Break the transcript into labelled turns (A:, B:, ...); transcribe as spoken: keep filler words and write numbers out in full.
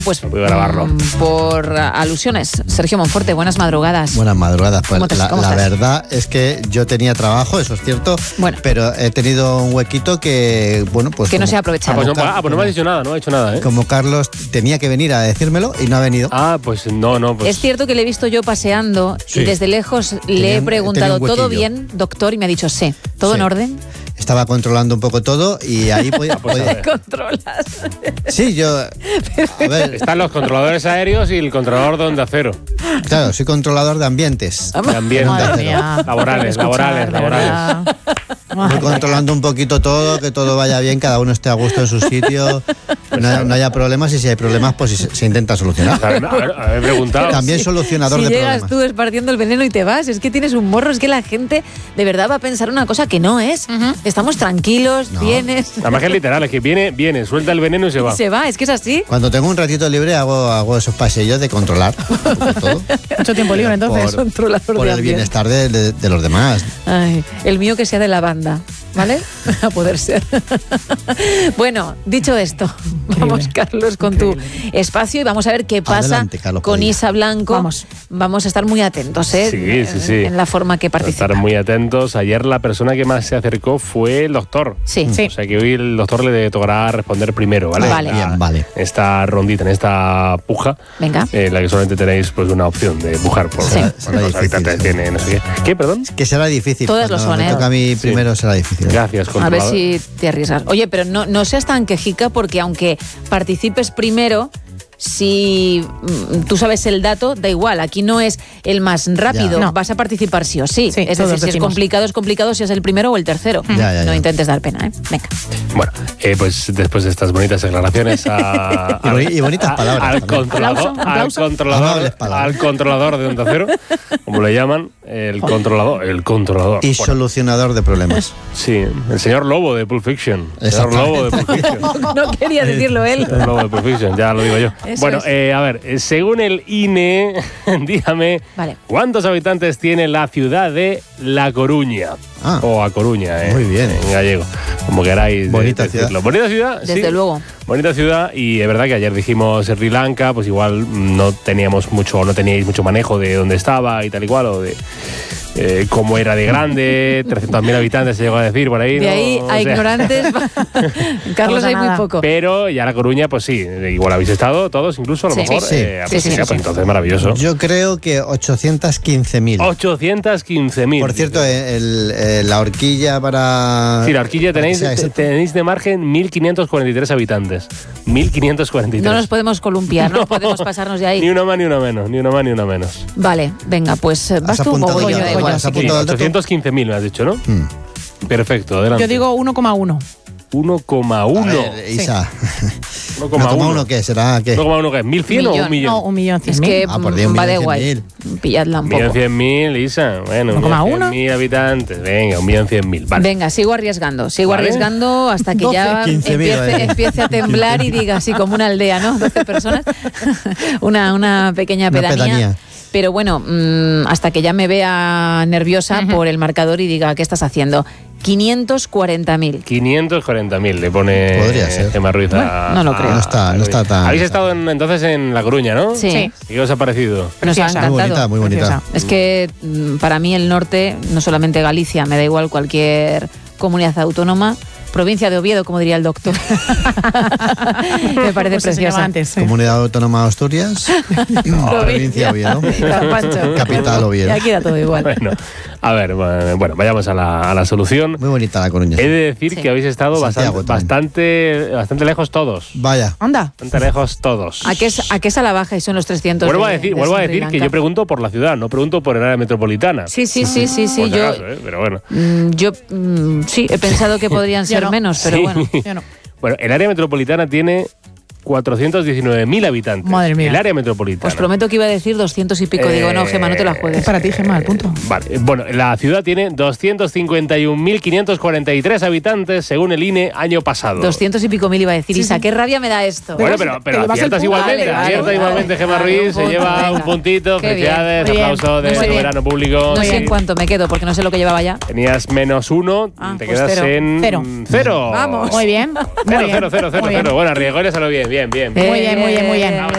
A: Pues
B: voy a grabarlo.
A: Por alusiones. Sergio Monforte, buenas madrugadas.
C: Buenas madrugadas. Pues
A: te,
C: la, la verdad es que yo tenía trabajo, eso es cierto, bueno. pero he tenido un huequito que, bueno, pues...
A: Que no se ha aprovechado.
B: Ah, pues no, ah, pues no me ha dicho nada, no ha hecho nada, ¿eh?
C: Como Carlos tenía que venir a decírmelo y no ha venido.
B: Ah, pues no, no. Pues...
A: Es cierto que le he visto yo paseando sí. y desde lejos tenía, le he preguntado, ¿todo bien, doctor? Y me ha dicho, sí. ¿Todo sí. en orden?
C: Estaba controlando un poco todo y ahí podía... podía...
A: ¿Controlas?
C: Sí, yo... A
B: ver. Están los controladores aéreos y el controlador de onda cero.
C: Claro, soy controlador de ambientes.
B: De ambientes. Laborales, laborales, laborales.
C: Voy controlando un poquito todo, que todo vaya bien, cada uno esté a gusto en su sitio, no, no haya problemas y si hay problemas, pues se, se intenta solucionar.
B: A ver, a ver, a ver preguntado.
C: También
A: sí.
C: solucionador
A: si
C: de problemas.
A: Si llegas tú esparciendo el veneno y te vas, es que tienes un morro, es que la gente de verdad va a pensar una cosa que no es. Uh-huh. Estamos tranquilos, no. vienes.
B: La magia literal es que viene, viene, suelta el veneno y se va.
A: Y se va, es que es así.
C: Cuando tengo un ratito libre hago, hago esos paseillos de controlar todo.
A: Mucho tiempo libre entonces.
C: Por, Controlador por de el bienestar de, de, de los demás.
A: Ay, el mío que sea de la banda. ¿Vale? A poder ser. Bueno, dicho esto, increíble. Vamos, Carlos, con increíble. tu espacio y vamos a ver qué pasa
C: Adelante, Carlos,
A: con Isa Blanco. Vamos. Vamos a estar muy atentos, ¿eh?
B: Sí, sí, sí.
A: En la forma que participa.
B: Estar muy atentos. Ayer la persona que más se acercó fue el doctor.
A: Sí.
B: sí. O sea que hoy el doctor le tocará responder primero, ¿vale?
A: Vale.
C: Bien, vale.
B: Esta rondita, en esta puja.
A: Venga.
B: En eh, la que solamente tenéis pues una opción de pujar por,
A: sí.
B: por los habitantes que tiene, no sé qué. ¿Qué, perdón?
C: Que será difícil.
A: Todas lo son,
C: me
A: ¿eh?
C: toca a mí primero sí. será difícil.
B: Gracias,
A: a ver si te arriesgas. Oye, pero no, no seas tan quejica porque aunque participes primero, si mm, tú sabes el dato, da igual. Aquí no es el más rápido. No. Vas a participar sí o sí.
D: sí
A: es decir, si es complicado, es complicado si es el primero o el tercero.
C: Ya, ya, ya.
A: No intentes dar pena, ¿eh? Venga.
B: Bueno, eh, pues después de estas bonitas declaraciones a,
C: a, y bonitas
B: a,
C: palabras
B: al, controlador, al, controlador, al controlador de onda cero, como le llaman, el controlador. El controlador.
C: Y
B: bueno.
C: solucionador de problemas.
B: Sí, el señor Lobo de Pulp Fiction. El señor Lobo de Pulp Fiction.
A: No quería decirlo él.
B: El Lobo de Pulp Fiction, ya lo digo yo.
A: Eso
B: bueno,
A: es.
B: eh, a ver, según el I N E, dígame,
A: vale.
B: ¿cuántos habitantes tiene la ciudad de La Coruña?
C: Ah,
B: o A Coruña, eh,
C: muy bien.
B: En gallego, como queráis.
C: Bonita
B: decirlo.
C: ciudad.
B: Bonita ciudad,
A: Desde
B: sí.
A: luego.
B: Bonita ciudad y es verdad que ayer dijimos Sri Lanka, pues igual no teníamos mucho, no teníais mucho manejo de dónde estaba y tal y cual, o de eh, cómo era de grande, trescientos mil habitantes se llegó a decir por ahí.
A: De
B: ¿no?
A: ahí a o sea. ignorantes, Carlos, hay muy poco.
B: Pero ya La Coruña, pues sí, igual habéis estado todos, incluso a lo
A: sí,
B: mejor.
A: Sí,
B: eh,
A: sí, sí, sí,
B: pues
A: sí.
B: entonces maravilloso.
C: Yo creo que ochocientos quince mil.
B: ochocientos quince mil.
C: Por cierto, el, el, la horquilla para...
B: Sí, la horquilla tenéis,
C: sea,
B: tenéis de margen mil quinientos cuarenta y tres habitantes. mil quinientos cuarenta y tres.
A: No nos podemos columpiar, no, no podemos pasarnos de ahí.
B: Ni una más ni una menos, ni una más ni una menos.
A: Vale, venga, pues vas tú o voy yo.
C: Da igual,
B: sí, ochocientos quince mil me has dicho, ¿no?
C: Hmm.
B: Perfecto, adelante.
D: Yo digo uno coma uno.
B: uno coma uno.
C: Isa.
B: uno coma uno.
C: ¿Qué será? ¿Qué?
B: uno coma uno qué? ¿mil cien o un millón?
D: No, un millón cien
A: Es
D: mil.
A: que
C: ah, por Dios,
A: va de guay. Pilladla un poco.
B: Un millón cien mil, Isa. Bueno, un millón cien mil habitantes. Venga, un millón cien mil. Vale.
A: Venga, sigo arriesgando. Sigo
B: ¿Vale?
A: arriesgando hasta que ya empiece, empiece a temblar y diga así como una aldea, ¿no? doce personas. una, una pequeña pedanía.
C: Una pedanía.
A: Pero bueno, mmm, hasta que ya me vea nerviosa uh-huh. por el marcador y diga, ¿qué estás haciendo? quinientos cuarenta mil.
B: quinientos cuarenta mil le pone
C: Podría ser.
B: Gemma Ruiz
A: bueno,
B: a,
A: no lo creo.
C: No está, no está tan...
B: Habéis estado en, entonces en La Coruña, ¿no?
A: Sí. sí.
B: ¿Y qué os ha parecido?
A: Nos ha encantado.
C: Muy bonita, muy bonita.
D: Preciosa.
A: Es que para mí el norte, no solamente Galicia, me da igual cualquier comunidad autónoma, provincia de Oviedo, como diría el doctor. Me parece
D: pues
A: preciosa.
D: Antes, sí.
C: Comunidad Autónoma de Asturias. No, provincia de Oviedo. Capital Oviedo.
A: Y aquí da todo igual.
B: Bueno, a ver, bueno, vayamos a la, a la solución.
C: Muy bonita La Coruña.
B: He de decir sí. que habéis estado
C: Santiago,
B: bastante, bastante, bastante lejos todos.
C: Vaya.
D: Anda.
B: Bastante lejos todos.
A: ¿A qué es, a, qué es a la baja y son los trescientos?
B: Vuelvo
A: de,
B: a decir,
A: de
B: vuelvo a
A: Sri
B: decir
A: Lanka?
B: que yo pregunto por la ciudad, no pregunto por el área metropolitana.
A: Sí, sí, sí, sí, sí.
B: Por
A: yo,
B: acaso, ¿eh? Pero bueno.
A: Yo mm, sí, he pensado que podrían ser
D: no.
A: menos, pero
B: Sí.
A: bueno.
D: Yo no.
B: Bueno, el área metropolitana tiene cuatrocientos diecinueve mil habitantes.
D: Madre mía.
B: El área metropolitana.
A: Os prometo que iba a decir doscientos y pico.
B: Eh,
A: Digo, no, Gemma, no te la juegues.
D: Es para ti, Gemma, el punto.
B: Vale, bueno, la ciudad tiene doscientos cincuenta y un mil quinientos cuarenta y tres habitantes según el I N E año pasado.
A: doscientos y pico mil iba a decir.
D: Sí,
A: Isa,
D: sí.
A: qué rabia me da esto.
B: Bueno, pero, pero aciertas igualmente,
A: vale, vale,
B: acierta
A: vale,
B: igualmente
A: vale,
B: Gemma
A: vale,
B: Ruiz,
A: un
B: se
A: punto,
B: lleva
A: venga.
B: un puntito,
A: Qué
B: felicidades,
A: bien.
B: aplauso de
A: Muy bien.
B: soberano público.
A: No sé
B: Sí.
A: en cuánto me quedo, porque no sé lo que llevaba ya.
B: Tenías menos uno,
A: Ah,
B: te
A: pues
B: quedas
A: cero.
B: en
D: Cero.
B: cero.
A: Vamos.
D: Muy bien. Muy
B: Cero,
D: bien.
B: cero, cero, cero,
D: Muy bien.
B: cero. Bueno, arriesgó y le salió bien, bien, bien.
D: Muy bien, muy bien, muy bien.
A: Eh,